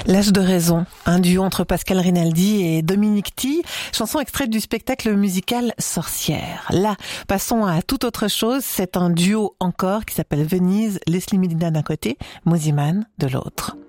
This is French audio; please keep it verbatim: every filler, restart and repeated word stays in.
L'âge de raison, un duo entre Pascal Rinaldi et Dominique Thille, chanson extraite du spectacle musical Sorcière. Là, passons à toute autre chose, c'est un duo encore qui s'appelle Venise, Leslie Medina d'un côté, Mosimann de l'autre.